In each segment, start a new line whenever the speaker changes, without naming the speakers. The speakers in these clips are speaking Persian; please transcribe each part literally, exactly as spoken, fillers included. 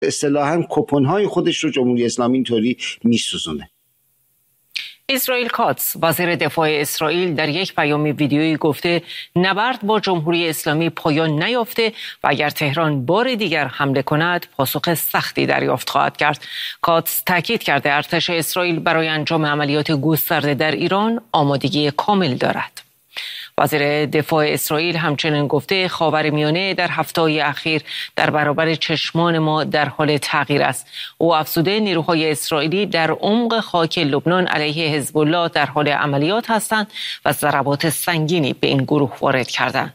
اصطلاحاً کوپن‌های خودش رو جمهوری اسلامی اینطوری میسوزونه.
اسرائیل کاتس وزیر دفاع اسرائیل در یک پیام ویدیویی گفته نبرد با جمهوری اسلامی پایان نیافته و اگر تهران بار دیگر حمله کند پاسخ سختی دریافت خواهد کرد. کاتس تاکید کرده ارتش اسرائیل برای انجام عملیات گسترده در ایران آمادگی کامل دارد. وزیر دفاع اسرائیل همچنین گفته خاورمیانه در هفته‌های اخیر در برابر چشمان ما در حال تغییر است. او افزوده نیروهای اسرائیلی در عمق خاک لبنان علیه حزب الله در حال عملیات هستند و ضربات سنگینی به این گروه وارد کردند.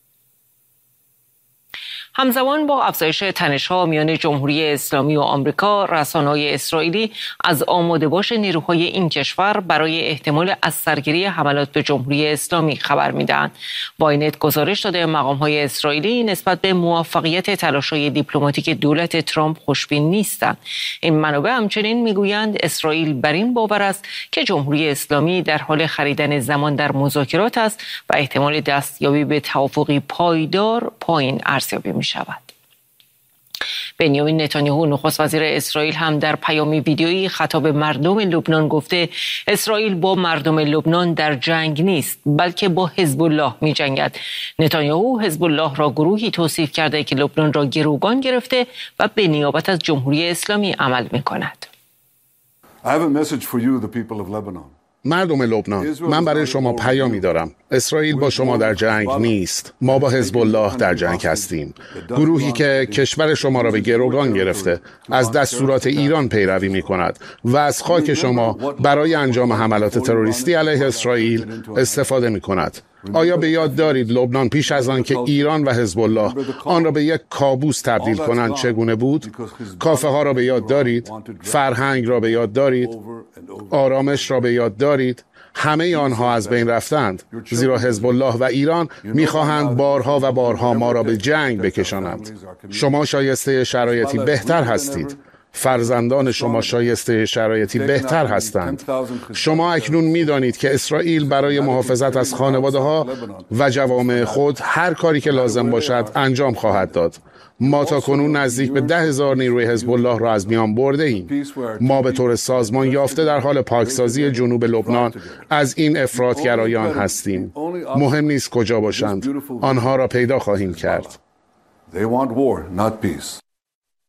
همزمان با افزایش تنش‌ها میان جمهوری اسلامی و آمریکا، رسانه‌های اسرائیلی از آماده باش نیروهای این کشور برای احتمال از سرگیری حملات به جمهوری اسلامی خبر میدهند. واینت گزارش داده مقام‌های اسرائیلی نسبت به موفقیت تلاش‌های دیپلماتیک دولت ترامپ خوشبین نیستند. این منابع همچنین میگویند اسرائیل بر این باور است که جمهوری اسلامی در حال خریدن زمان در مذاکرات است و احتمال دستیابی به توافقی پایدار پایین ارزیابی می شود. بنیامین نتانیاهو نخست وزیر اسرائیل هم در پیامی ویدیویی خطاب مردم لبنان گفته اسرائیل با مردم لبنان در جنگ نیست بلکه با حزب الله می جنگد. نتانیاهو حزب الله را گروهی توصیف کرده که لبنان را گروگان گرفته و به نیابت از جمهوری اسلامی عمل می کند.
I have a message for you, the people of Lebanon.
مردم لبنان، من برای شما پیامی دارم. اسرائیل با شما در جنگ نیست. ما با حزب الله در جنگ هستیم. گروهی که کشور شما را به گروگان گرفته، از دستورات ایران پیروی می کند و از خاک شما برای انجام حملات تروریستی علیه اسرائیل استفاده می کند. آیا به یاد دارید لبنان پیش از آن که ایران و حزب الله آن را به یک کابوس تبدیل کنند چگونه بود؟ کافه ها را به یاد دارید؟ فرهنگ را به یاد دارید؟ آرامش را به یاد دارید؟ همه آنها از بین رفتند، زیرا حزب الله و ایران می‌خواهند بارها و بارها ما را به جنگ بکشانند. شما شایسته شرایطی بهتر هستید. فرزندان شما شایسته شرایطی بهتر هستند. شما اکنون می‌دانید که اسرائیل برای محافظت از خانواده‌ها و جوامع خود هر کاری که لازم باشد انجام خواهد داد. ما تا کنون نزدیک به ده هزار نیروی حزب الله را از میان برده ایم. ما به طور سازمان یافته در حال پاکسازی جنوب لبنان از این افراطگرایان هستیم. مهم نیست کجا باشند، آنها را پیدا خواهیم کرد.
They want war, not peace.